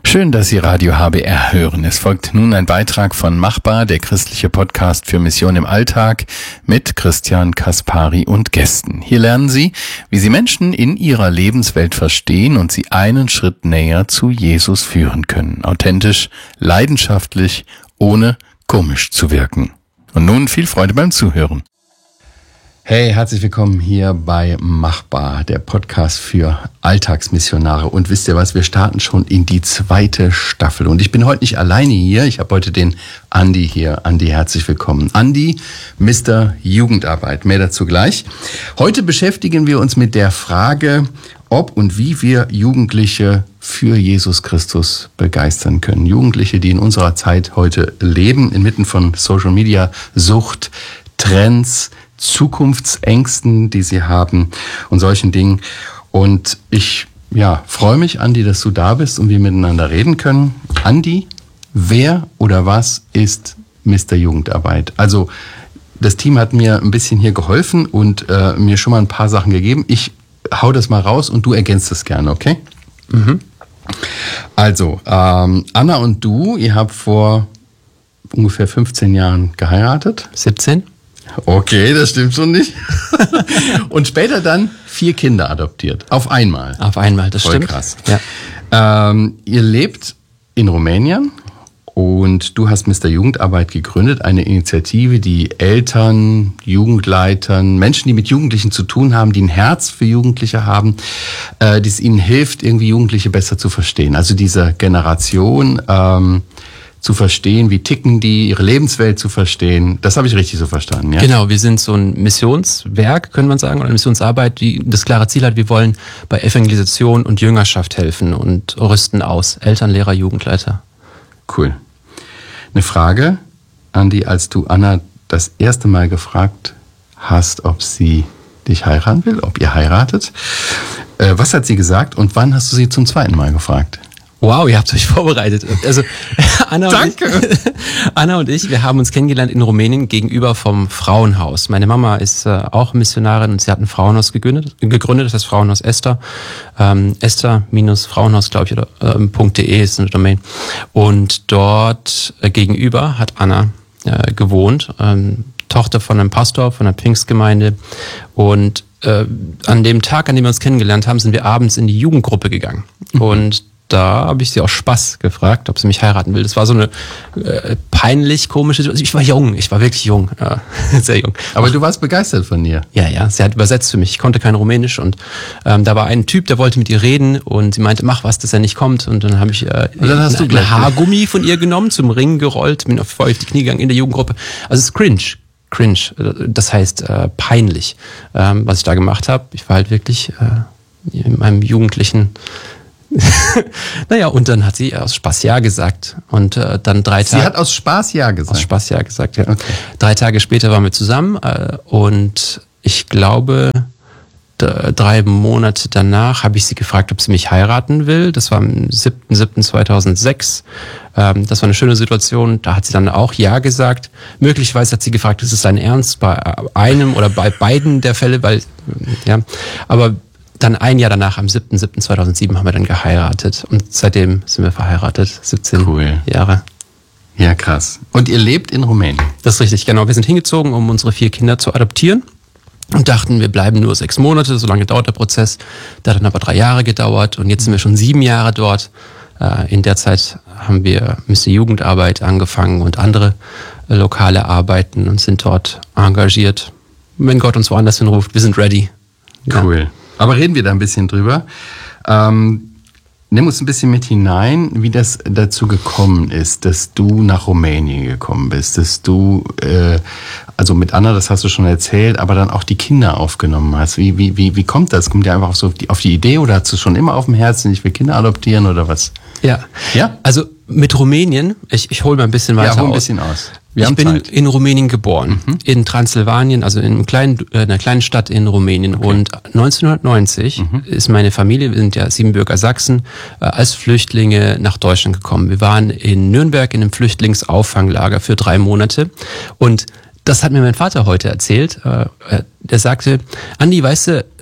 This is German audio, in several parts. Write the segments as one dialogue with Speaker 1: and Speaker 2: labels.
Speaker 1: Schön, dass Sie Radio HBR hören. Es folgt nun ein Beitrag von Machbar, der christliche Podcast für Mission im Alltag mit Christian Kaspari und Gästen. Hier lernen Sie, wie Sie Menschen in ihrer Lebenswelt verstehen und sie einen Schritt näher zu Jesus führen können. Authentisch, leidenschaftlich, ohne komisch zu wirken. Und nun viel Freude beim Zuhören. Hey, herzlich willkommen hier bei Machbar, der Podcast für Alltagsmissionare. Und wisst ihr was, wir starten schon in die 2. Staffel. Und ich bin heute nicht alleine hier, ich habe heute den Andi hier. Andi, herzlich willkommen. Andi, Mr. Jugendarbeit, mehr dazu gleich. Heute beschäftigen wir uns mit der Frage, ob und wie wir Jugendliche für Jesus Christus begeistern können. Jugendliche, die in unserer Zeit heute leben, inmitten von Social Media, Sucht, Trends, Zukunftsängsten, die sie haben und solchen Dingen. Und ich freue mich, Andi, dass du da bist und wir miteinander reden können. Andi, wer oder was ist Mr. Jugendarbeit? Also das Team hat mir ein bisschen hier geholfen und mir schon mal ein paar Sachen gegeben. Ich hau das mal raus und du ergänzt es gerne, okay? Mhm. Also, Anna und du, ihr habt vor ungefähr 15 Jahren geheiratet.
Speaker 2: 17?
Speaker 1: Okay, das stimmt schon nicht. Und später dann 4 Kinder adoptiert. Auf einmal.
Speaker 2: Auf einmal, das
Speaker 1: voll
Speaker 2: stimmt.
Speaker 1: Krass.
Speaker 2: Ja.
Speaker 1: Ihr lebt in Rumänien und du hast Mr. Jugendarbeit gegründet, eine Initiative, die Eltern, Jugendleitern, Menschen, die mit Jugendlichen zu tun haben, die ein Herz für Jugendliche haben, die es ihnen hilft, irgendwie Jugendliche besser zu verstehen. Also diese Generation zu verstehen, wie ticken die, ihre Lebenswelt zu verstehen. Das habe ich richtig so verstanden, ja?
Speaker 2: Genau, wir sind so ein Missionswerk, könnte man sagen, oder eine Missionsarbeit, die das klare Ziel hat, wir wollen bei Evangelisation und Jüngerschaft helfen und rüsten aus. Eltern, Lehrer, Jugendleiter.
Speaker 1: Cool. Eine Frage, Andi, als du Anna das erste Mal gefragt hast, ob sie dich heiraten will, ob ihr heiratet. Was hat sie gesagt und wann hast du sie zum zweiten Mal gefragt?
Speaker 2: Wow, ihr habt euch vorbereitet. Also Anna und ich, wir haben uns kennengelernt in Rumänien gegenüber vom Frauenhaus. Meine Mama ist auch Missionarin und sie hat ein Frauenhaus gegründet, das heißt Frauenhaus Esther. Esther-Frauenhaus, glaube ich, oder .de ist eine Domain. Und dort gegenüber hat Anna gewohnt, Tochter von einem Pastor, von einer Pfingstgemeinde. Und an dem Tag, an dem wir uns kennengelernt haben, sind wir abends in die Jugendgruppe gegangen. Und da habe ich sie aus Spaß gefragt, ob sie mich heiraten will. Das war so eine peinlich komische Situation. Ich war wirklich jung, sehr jung.
Speaker 1: Aber du warst begeistert von ihr?
Speaker 2: Ja, sie hat übersetzt für mich. Ich konnte kein Rumänisch und da war ein Typ, der wollte mit ihr reden und sie meinte, mach was, dass er nicht kommt. Und dann habe ich ein Haargummi von ihr genommen, zum Ring gerollt, bin auf die Knie gegangen in der Jugendgruppe. Also es ist cringe, das heißt peinlich, was ich da gemacht habe. Ich war halt wirklich in meinem jugendlichen und dann hat sie aus Spaß Ja gesagt. Und dann 3 Tage.
Speaker 1: Sie hat aus Spaß Ja gesagt?
Speaker 2: Aus Spaß Ja gesagt, ja.
Speaker 1: Okay.
Speaker 2: 3 Tage später waren wir zusammen und ich glaube, 3 Monate danach habe ich sie gefragt, ob sie mich heiraten will. Das war am 7.7.2006. Das war eine schöne Situation. Da hat sie dann auch Ja gesagt. Möglicherweise hat sie gefragt, ist es dein Ernst bei einem oder bei beiden der Fälle, aber dann ein Jahr danach, am 7.7.2007, haben wir dann geheiratet. Und seitdem sind wir verheiratet, 17 Jahre.
Speaker 1: Ja, krass. Und ihr lebt in Rumänien?
Speaker 2: Das ist richtig, genau. Wir sind hingezogen, um unsere 4 Kinder zu adoptieren. Und dachten, wir bleiben nur 6 Monate, so lange dauert der Prozess. Der hat dann aber 3 Jahre gedauert. Und jetzt sind wir schon 7 Jahre dort. In der Zeit haben wir Mr. Jugendarbeit angefangen und andere lokale Arbeiten und sind dort engagiert. Wenn Gott uns woanders hinruft, wir sind ready.
Speaker 1: Cool. Ja. Aber reden wir da ein bisschen drüber. Nimm uns ein bisschen mit hinein, wie das dazu gekommen ist, dass du nach Rumänien gekommen bist, dass du, also mit Anna, das hast du schon erzählt, aber dann auch die Kinder aufgenommen hast. Wie kommt das? Kommt dir einfach auf die Idee oder hast du schon immer auf dem Herzen, ich will Kinder adoptieren oder was?
Speaker 2: Ja. Also mit Rumänien, ich hole mal ein bisschen weiter aus.
Speaker 1: Ja, hol ein bisschen aus.
Speaker 2: Ich bin in Rumänien geboren, in Transsilvanien, also in einer kleinen Stadt in Rumänien. Okay. Und 1990 ist meine Familie, wir sind ja Siebenbürger Sachsen, als Flüchtlinge nach Deutschland gekommen. Wir waren in Nürnberg in einem Flüchtlingsauffanglager für 3 Monate. Und das hat mir mein Vater heute erzählt. Der sagte, Andi, weißt du,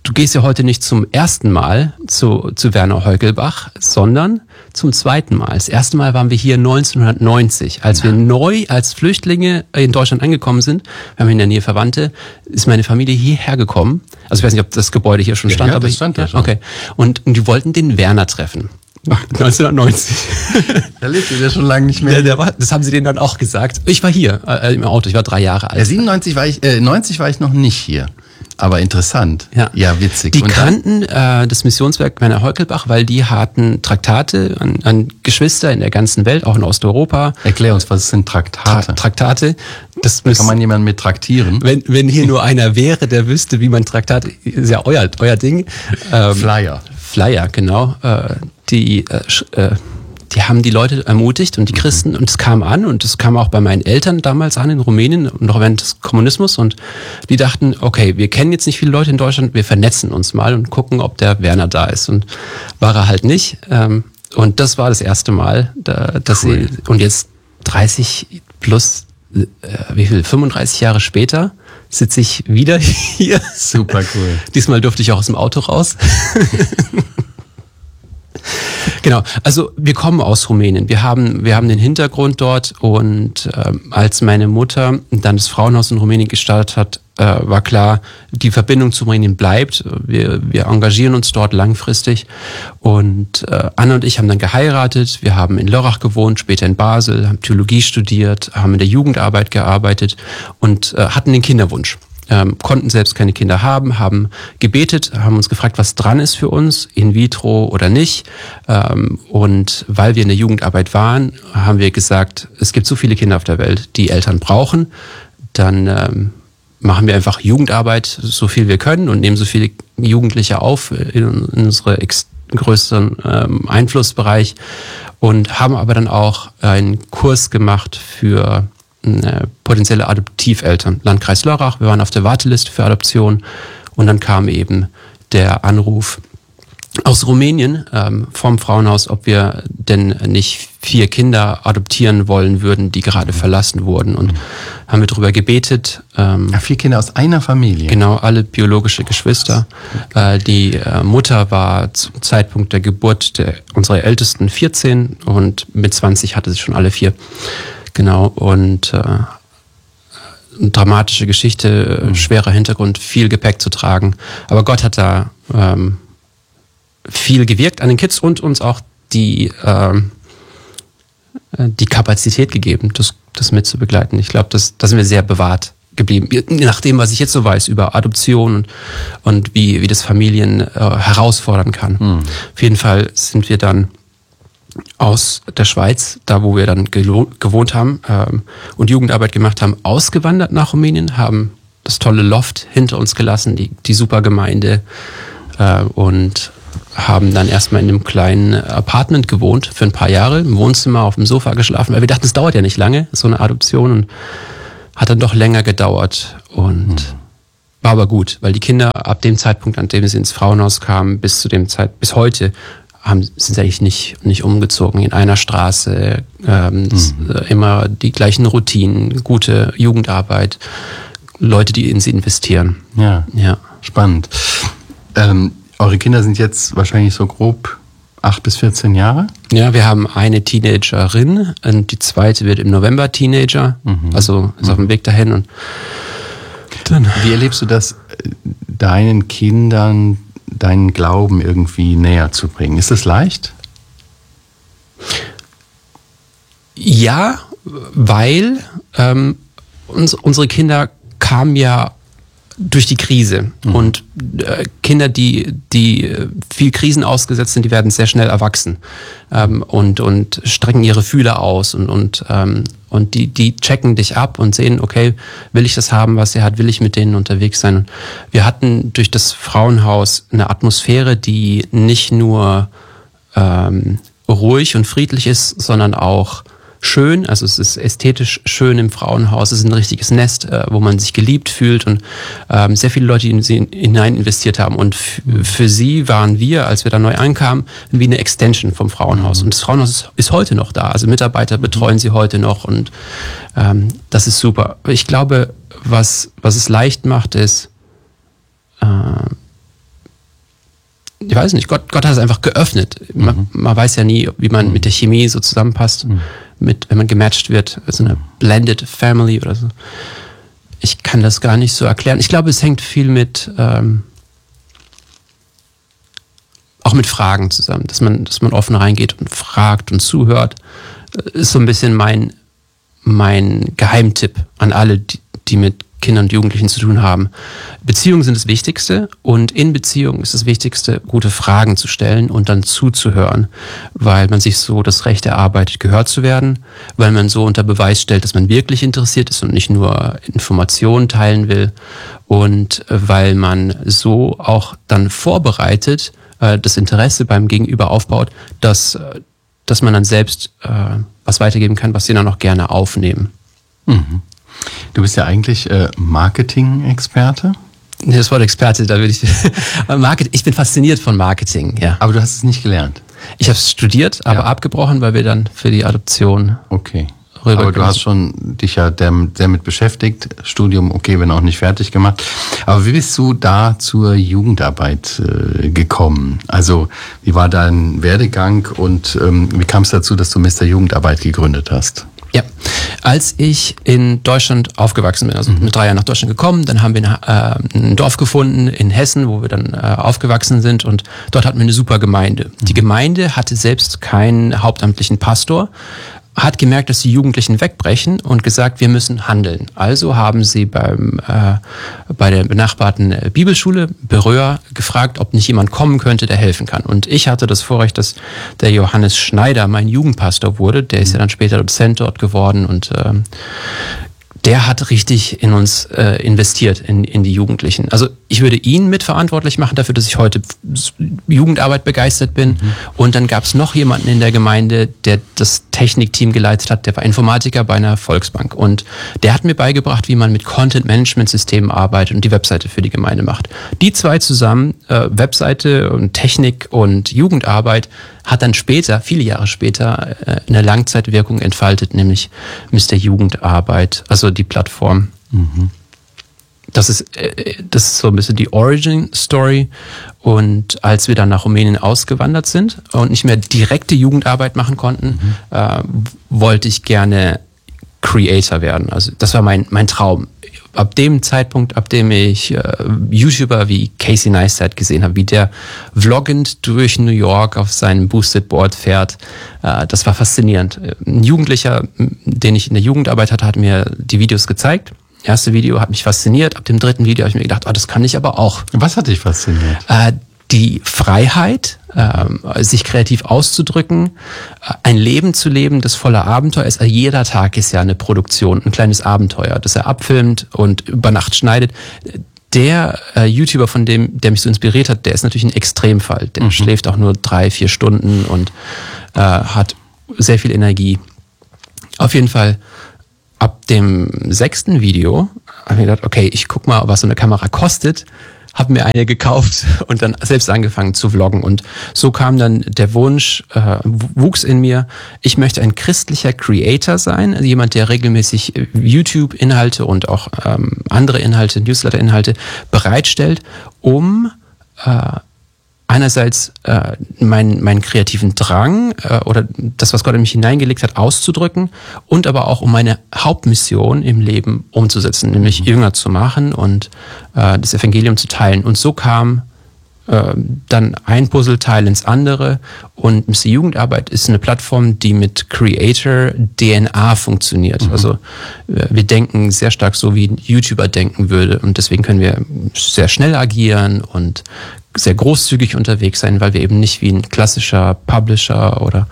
Speaker 2: du gehst ja heute nicht zum ersten Mal zu Werner Heugelbach, sondern zum zweiten Mal. Das erste Mal waren wir hier 1990, als wir neu als Flüchtlinge in Deutschland angekommen sind. Wir haben in der Nähe Verwandte, ist meine Familie hierher gekommen. Also ich weiß nicht, ob das Gebäude hier schon stand.
Speaker 1: Ja,
Speaker 2: aber
Speaker 1: das stand da schon.
Speaker 2: Okay. Und die wollten den Werner treffen. 1990.
Speaker 1: Da lebt ihr ja schon lange nicht mehr.
Speaker 2: Das haben sie denen dann auch gesagt. Ich war hier im Auto, ich war 3 Jahre alt.
Speaker 1: 90 war ich noch nicht hier. Aber interessant. Ja, witzig.
Speaker 2: Die kannten das Missionswerk Werner Heugelbach, weil die hatten Traktate an Geschwister in der ganzen Welt, auch in Osteuropa.
Speaker 1: Erklär uns, was sind Traktate?
Speaker 2: Traktate.
Speaker 1: Kann man jemanden mit traktieren?
Speaker 2: Wenn hier nur einer wäre, der wüsste, wie man Traktate, ist ja euer Ding. Flyer, genau. Die haben die Leute ermutigt und die Christen, und es kam an, und es kam auch bei meinen Eltern damals an in Rumänien, noch während des Kommunismus, und die dachten, okay, wir kennen jetzt nicht viele Leute in Deutschland, wir vernetzen uns mal und gucken, ob der Werner da ist, und war er halt nicht, und das war das erste Mal, dass cool. Und jetzt 30 plus, 35 Jahre später sitze ich wieder hier.
Speaker 1: Super cool.
Speaker 2: Diesmal durfte ich auch aus dem Auto raus. Genau, also wir kommen aus Rumänien. Wir haben den Hintergrund dort, und als meine Mutter dann das Frauenhaus in Rumänien gestartet hat, war klar, die Verbindung zu Rumänien bleibt. Wir engagieren uns dort langfristig, und Anna und ich haben dann geheiratet. Wir haben in Lörrach gewohnt, später in Basel, haben Theologie studiert, haben in der Jugendarbeit gearbeitet und hatten den Kinderwunsch. Konnten selbst keine Kinder haben gebetet, haben uns gefragt, was dran ist für uns, in vitro oder nicht. Und weil wir in der Jugendarbeit waren, haben wir gesagt, es gibt so viele Kinder auf der Welt, die Eltern brauchen. Dann machen wir einfach Jugendarbeit, so viel wir können, und nehmen so viele Jugendliche auf in unsere größeren Einflussbereich, und haben aber dann auch einen Kurs gemacht für potenzielle Adoptiveltern. Landkreis Lörrach, wir waren auf der Warteliste für Adoption, und dann kam eben der Anruf aus Rumänien vom Frauenhaus, ob wir denn nicht 4 Kinder adoptieren wollen würden, die gerade verlassen wurden, und haben wir darüber gebetet.
Speaker 1: 4 Kinder aus einer Familie?
Speaker 2: Genau, alle biologische Geschwister. Die Mutter war zum Zeitpunkt der Geburt unserer Ältesten 14, und mit 20 hatte sie schon alle 4. Genau, und eine dramatische Geschichte, schwerer Hintergrund, viel Gepäck zu tragen. Aber Gott hat da viel gewirkt an den Kids und uns auch die Kapazität gegeben, das mitzubegleiten. Ich glaube, da sind wir sehr bewahrt geblieben. Nach dem, was ich jetzt so weiß über Adoption und wie das Familien herausfordern kann. Auf jeden Fall sind wir dann aus der Schweiz, da wo wir dann gewohnt haben und Jugendarbeit gemacht haben, ausgewandert nach Rumänien, haben das tolle Loft hinter uns gelassen, die super Gemeinde, und haben dann erstmal in einem kleinen Apartment gewohnt für ein paar Jahre, im Wohnzimmer, auf dem Sofa geschlafen, weil wir dachten, es dauert ja nicht lange, so eine Adoption, und hat dann doch länger gedauert, und war aber gut, weil die Kinder ab dem Zeitpunkt, an dem sie ins Frauenhaus kamen, bis heute, sind sie eigentlich nicht umgezogen. In einer Straße, immer die gleichen Routinen, gute Jugendarbeit, Leute, die in sie investieren.
Speaker 1: Ja. Spannend. Eure Kinder sind jetzt wahrscheinlich so grob 8 bis 14 Jahre?
Speaker 2: Ja, wir haben eine Teenagerin, und die zweite wird im November Teenager, also ist auf dem Weg dahin. Und dann.
Speaker 1: Wie erlebst du das, deinen Kindern deinen Glauben irgendwie näher zu bringen? Ist das leicht?
Speaker 2: Ja, weil unsere Kinder kamen ja durch die Krise, und Kinder, die viel Krisen ausgesetzt sind, die werden sehr schnell erwachsen und strecken ihre Fühler aus und die checken dich ab und sehen, okay, will ich das haben, was er hat, will ich mit denen unterwegs sein. Und wir hatten durch das Frauenhaus eine Atmosphäre, die nicht nur ruhig und friedlich ist, sondern auch schön, also es ist ästhetisch schön im Frauenhaus, es ist ein richtiges Nest, wo man sich geliebt fühlt, und sehr viele Leute, die in sie hinein investiert haben, und für sie waren wir, als wir da neu ankamen, wie eine Extension vom Frauenhaus, und das Frauenhaus ist heute noch da, also Mitarbeiter betreuen sie heute noch, und das ist super. Ich glaube, was es leicht macht, ist ich weiß nicht, Gott hat es einfach geöffnet. Man weiß ja nie, wie man mit der Chemie so zusammenpasst, wenn man gematcht wird, so eine blended family oder so. Ich kann das gar nicht so erklären. Ich glaube, es hängt viel mit auch mit Fragen zusammen, dass man offen reingeht und fragt und zuhört. Ist so ein bisschen mein Geheimtipp an alle, die mit Kindern und Jugendlichen zu tun haben. Beziehungen sind das Wichtigste und in Beziehungen ist das Wichtigste, gute Fragen zu stellen und dann zuzuhören, weil man sich so das Recht erarbeitet, gehört zu werden, weil man so unter Beweis stellt, dass man wirklich interessiert ist und nicht nur Informationen teilen will und weil man so auch dann vorbereitet, das Interesse beim Gegenüber aufbaut, dass man dann selbst was weitergeben kann, was sie dann auch gerne aufnehmen.
Speaker 1: Mhm. Du bist ja eigentlich Marketing-Experte.
Speaker 2: Das Wort Experte, da würde ich ich bin fasziniert von Marketing, ja.
Speaker 1: Aber du hast es nicht gelernt?
Speaker 2: Ich habe es studiert, aber abgebrochen, weil wir dann für die Adoption rüber.
Speaker 1: Aber du hast schon dich ja sehr mit beschäftigt. Studium, okay, wenn auch nicht fertig gemacht. Aber wie bist du da zur Jugendarbeit gekommen? Also wie war dein Werdegang und wie kam es dazu, dass du Mr. Jugendarbeit gegründet hast?
Speaker 2: Ja, als ich in Deutschland aufgewachsen bin, also mit 3 Jahren nach Deutschland gekommen, dann haben wir ein Dorf gefunden in Hessen, wo wir dann aufgewachsen sind und dort hatten wir eine super Gemeinde. Die Gemeinde hatte selbst keinen hauptamtlichen Pastor, hat gemerkt, dass die Jugendlichen wegbrechen und gesagt, wir müssen handeln. Also haben sie bei der benachbarten Bibelschule Beröa gefragt, ob nicht jemand kommen könnte, der helfen kann. Und ich hatte das Vorrecht, dass der Johannes Schneider mein Jugendpastor wurde. Der ist ja dann später Dozent dort geworden und der hat richtig in uns investiert, in die Jugendlichen. Also ich würde ihn mitverantwortlich machen dafür, dass ich heute Jugendarbeit begeistert bin. Und dann gab es noch jemanden in der Gemeinde, der das Technikteam geleitet hat, der war Informatiker bei einer Volksbank. Und der hat mir beigebracht, wie man mit Content-Management-Systemen arbeitet und die Webseite für die Gemeinde macht. Die 2 zusammen, Webseite und Technik und Jugendarbeit, hat dann später, viele Jahre später, eine Langzeitwirkung entfaltet, nämlich Mr. Jugendarbeit, also die Plattform. Das ist so ein bisschen die Origin-Story. Und als wir dann nach Rumänien ausgewandert sind und nicht mehr direkte Jugendarbeit machen konnten, wollte ich gerne Creator werden. Also das war mein Traum. Ab dem Zeitpunkt, ab dem ich YouTuber wie Casey Neistat gesehen habe, wie der vloggend durch New York auf seinem Boosted Board fährt, das war faszinierend. Ein Jugendlicher, den ich in der Jugendarbeit hatte, hat mir die Videos gezeigt. Das erste Video hat mich fasziniert. Ab dem 3. Video habe ich mir gedacht, das kann ich aber auch.
Speaker 1: Was hat dich fasziniert?
Speaker 2: Die Freiheit, sich kreativ auszudrücken, ein Leben zu leben, das voller Abenteuer ist. Also jeder Tag ist ja eine Produktion, ein kleines Abenteuer, das er abfilmt und über Nacht schneidet. Der YouTuber, der mich so inspiriert hat, der ist natürlich ein Extremfall. Der schläft auch nur 3-4 Stunden und hat sehr viel Energie. Auf jeden Fall, ab dem 6. Video habe ich gedacht, okay, ich guck mal, was so eine Kamera kostet. Habe mir eine gekauft und dann selbst angefangen zu vloggen. Und so kam dann der Wunsch, wuchs in mir, ich möchte ein christlicher Creator sein, also jemand, der regelmäßig YouTube-Inhalte und auch andere Inhalte, Newsletter-Inhalte bereitstellt, um einerseits meinen kreativen Drang oder das, was Gott in mich hineingelegt hat, auszudrücken und aber auch um meine Hauptmission im Leben umzusetzen, nämlich Jünger zu machen und das Evangelium zu teilen. Und so kam dann ein Puzzleteil ins andere und Mr. Jugendarbeit ist eine Plattform, die mit Creator DNA funktioniert. Also wir denken sehr stark so, wie ein YouTuber denken würde und deswegen können wir sehr schnell agieren und sehr großzügig unterwegs sein, weil wir eben nicht wie ein klassischer Publisher oder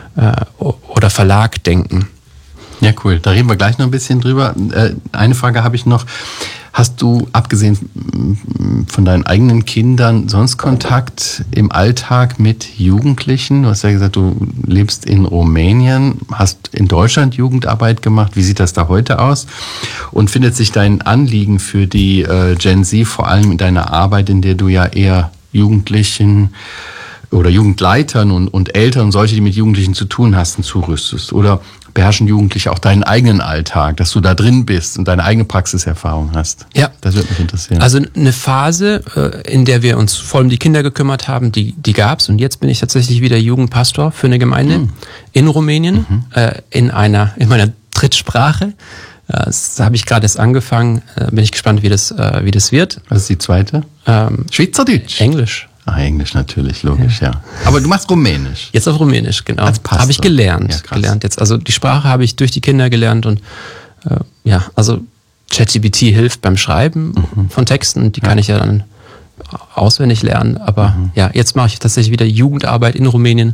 Speaker 2: Verlag denken.
Speaker 1: Ja, cool. Da reden wir gleich noch ein bisschen drüber. Eine Frage habe ich noch. Hast du, abgesehen von deinen eigenen Kindern, sonst Kontakt im Alltag mit Jugendlichen? Du hast ja gesagt, du lebst in Rumänien, hast in Deutschland Jugendarbeit gemacht. Wie sieht das da heute aus? Und findet sich dein Anliegen für die Gen Z vor allem in deiner Arbeit, in der du ja eher Jugendlichen oder Jugendleitern und Eltern, solche, die mit Jugendlichen zu tun hast, zurüstest? Oder beherrschen Jugendliche auch deinen eigenen Alltag, dass du da drin bist und deine eigene Praxiserfahrung hast?
Speaker 2: Ja.
Speaker 1: Das würde mich interessieren.
Speaker 2: Also eine Phase, in der wir uns voll um die Kinder gekümmert haben, die gab's. Und jetzt bin ich tatsächlich wieder Jugendpastor für eine Gemeinde in Rumänien, in meiner Drittsprache. Das habe ich gerade erst angefangen. Bin ich gespannt, wie das wird.
Speaker 1: Was ist die zweite? Schweizerdeutsch.
Speaker 2: Englisch.
Speaker 1: Ah, Englisch natürlich, logisch, ja. Aber du machst Rumänisch.
Speaker 2: Jetzt auf Rumänisch, genau.
Speaker 1: Als Pastor.
Speaker 2: Habe ich gelernt jetzt. Also die Sprache habe ich durch die Kinder gelernt und also ChatGPT hilft beim Schreiben von Texten. Die kann ich ja dann auswendig lernen. Aber jetzt mache ich tatsächlich wieder Jugendarbeit in Rumänien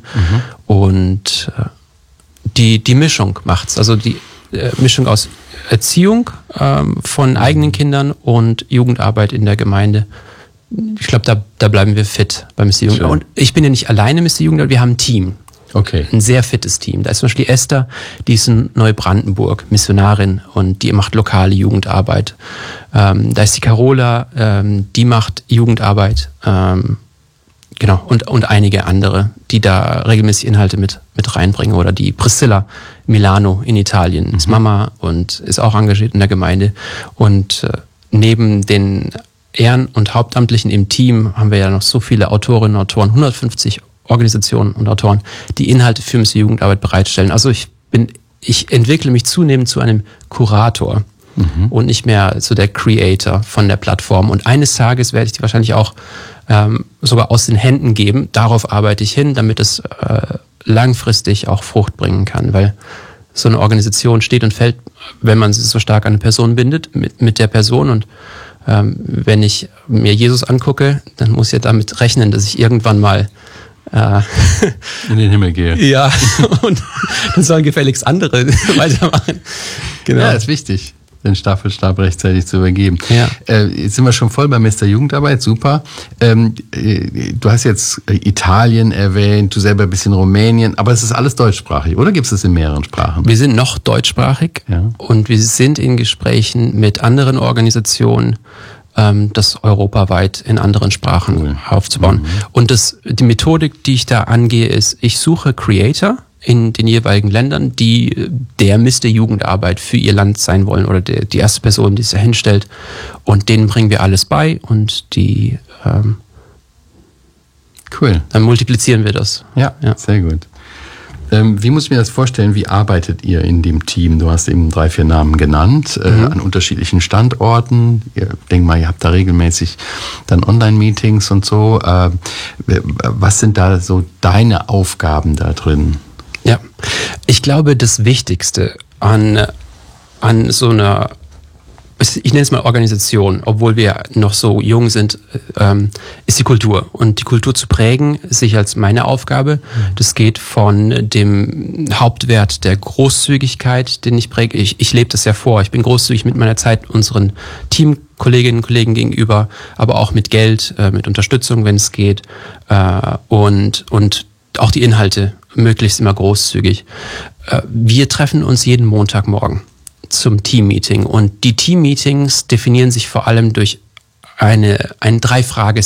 Speaker 2: und die Mischung macht's. Also die Mischung aus Erziehung von eigenen Kindern und Jugendarbeit in der Gemeinde. Ich glaube, da bleiben wir fit bei Mr. Jugendarbeit. Und ich bin ja nicht alleine Mr. Jugendarbeit, wir haben ein Team.
Speaker 1: Okay.
Speaker 2: Ein sehr fittes Team. Da ist zum Beispiel die Esther, die ist in Neubrandenburg, Missionarin und die macht lokale Jugendarbeit. Da ist die Carola, die macht Jugendarbeit. Genau, und einige andere, die da regelmäßig Inhalte mit reinbringen. Oder die Priscilla Milano in Italien ist Mama und ist auch engagiert in der Gemeinde. Und neben den Ehren- und Hauptamtlichen im Team haben wir ja noch so viele Autorinnen und Autoren, 150 Organisationen und Autoren, die Inhalte für Mr. Jugendarbeit bereitstellen. Also ich entwickle mich zunehmend zu einem Kurator und nicht mehr zu der Creator von der Plattform. Und eines Tages werde ich die wahrscheinlich auch sogar aus den Händen geben. Darauf arbeite ich hin, damit es langfristig auch Frucht bringen kann, weil so eine Organisation steht und fällt, wenn man sich so stark an eine Person bindet, mit der Person. Und wenn ich mir Jesus angucke, dann muss ich ja damit rechnen, dass ich irgendwann mal
Speaker 1: in den Himmel gehe.
Speaker 2: Ja, und dann sollen gefälligst andere weitermachen. Genau.
Speaker 1: Ja, ist wichtig, den Staffelstab rechtzeitig zu übergeben.
Speaker 2: Ja.
Speaker 1: Jetzt sind wir schon voll bei Mr. Jugendarbeit, super. Du hast jetzt Italien erwähnt, du selber ein bisschen Rumänien, aber es ist alles deutschsprachig, oder gibt es das in mehreren Sprachen?
Speaker 2: Wir sind noch deutschsprachig und wir sind in Gesprächen mit anderen Organisationen, das europaweit in anderen Sprachen aufzubauen. Und die Methodik, die ich da angehe, ist, ich suche Creator in den jeweiligen Ländern, die der Mr. Jugendarbeit für ihr Land sein wollen oder die erste Person, die sich da hinstellt. Und denen bringen wir alles bei und die
Speaker 1: cool.
Speaker 2: Dann multiplizieren wir das.
Speaker 1: Ja, sehr gut. Wie muss ich mir das vorstellen? Wie arbeitet ihr in dem Team? Du hast eben 3, 4 Namen genannt, an unterschiedlichen Standorten. Ich denke mal, ihr habt da regelmäßig dann Online-Meetings und so. Was sind da so deine Aufgaben da drin?
Speaker 2: Ja, ich glaube, das Wichtigste an so einer, ich nenne es mal Organisation, obwohl wir noch so jung sind, ist die Kultur. Und die Kultur zu prägen, sehe ich als meine Aufgabe. Das geht von dem Hauptwert der Großzügigkeit, den ich präge. Ich lebe das ja vor. Ich bin großzügig mit meiner Zeit unseren Teamkolleginnen und Kollegen gegenüber, aber auch mit Geld, mit Unterstützung, wenn es geht. Und auch die Inhalte möglichst immer großzügig. Wir treffen uns jeden Montagmorgen zum Teammeeting und die Teammeetings definieren sich vor allem durch ein 3-Frage